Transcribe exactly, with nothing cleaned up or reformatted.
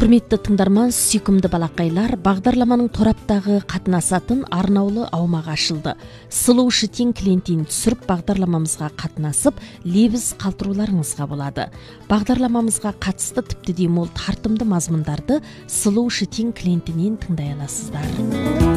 Құрметті тыңдарман, сүйкімді балақайлар, бағдарламаның тораптағы қатынасатын арнаулы аумағы ашылды. Сұлу Шытен клиентін түсіріп, бағдарламамызға қатынасып, лебіз қалтыруларыңызға болады. Бағдарламамызға қатысты тіпті де мол тартымды мазмұндарды Сұлу Шытен клиентінен тыңдай аласыздар.